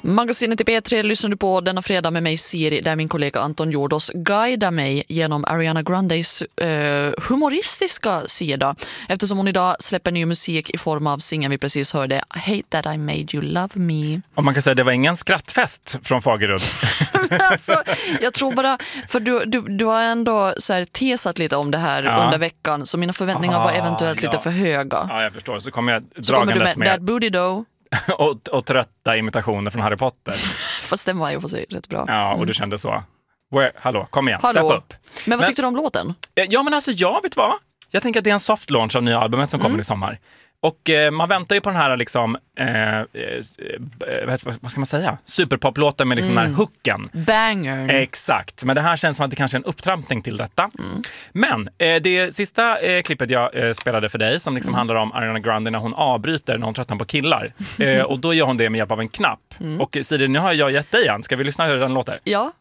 Magasinet i P3 lyssnar du på denna fredag med mig Siri, där min kollega Anton Jordos guidar mig genom Ariana Grandes humoristiska sida, eftersom hon idag släpper ny musik i form av singeln vi precis hörde, Hate That I Made You Love Me. Och man kan säga att det var ingen skrattfest från Fagerud. Alltså, jag tror bara, för du har ändå så här tesat lite om det här under veckan, så mina förväntningar var eventuellt lite för höga. Ja, jag förstår. Så kommer jag så kommer du dragandes med That Booty Dough. och trötta imitationer från Harry Potter. Fast den var ju för sig rätt bra. Ja, och du kände så. Hallå, kom igen, step up. Men vad tyckte du om låten? Ja, men alltså, jag vet vad? Jag tänker att det är en soft launch av nya albumet som kommer i sommar. Och man väntar ju på den här liksom, vad ska man säga? Superpoplåten med liksom den här hooken. Banger. Exakt, men det här känns som att det kanske är en upptrampning till detta. Men det sista klippet jag spelade för dig som liksom handlar om Ariana Grande när hon avbryter när hon tröttnar på killar. Och då gör hon det med hjälp av en knapp. Och Siri, nu har jag gett dig igen. Ska vi lyssna hur den låter? Ja.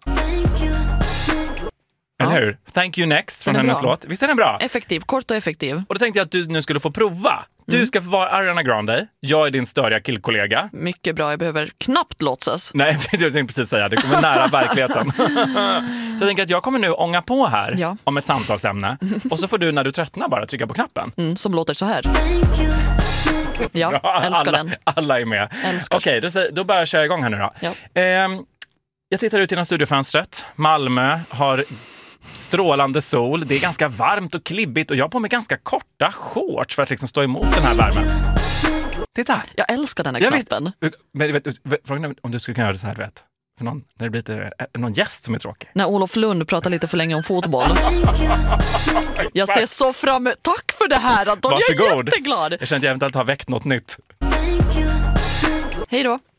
Eller hur? Thank you next från hennes låt. Visst är den bra? Effektiv, kort och effektiv. Och då tänkte jag att du nu skulle få prova. Du ska få vara Ariana Grande. Jag är din störiga killkollega. Mycket bra, jag behöver knappt låtsas. Nej, jag tänkte precis säga. Det kommer nära verkligheten. Så jag tänker att jag kommer nu ånga på här om ett samtalsämne. Och så får du när du tröttnar bara trycka på knappen. Som låter så här. Ja, bra. Älskar den. Alla är med. Okej, då börjar jag köra igång här nu då. Ja. Jag tittar ut genom studiofönstret. Malmö har strålande sol. Det är ganska varmt och klibbigt och jag har på mig ganska korta shorts för att liksom stå emot den här värmen. Titta! Jag älskar den här knappen. Men frågan om du skulle kunna göra det så här, du vet. För när det blir någon gäst som är tråkig. När Olof Lund pratar lite för länge om fotboll. Jag ser så fram. Tack för det här, Anton. Varsågod. Jag är jätteglad. Jag känner att jag eventuellt har väckt något nytt. Hej då.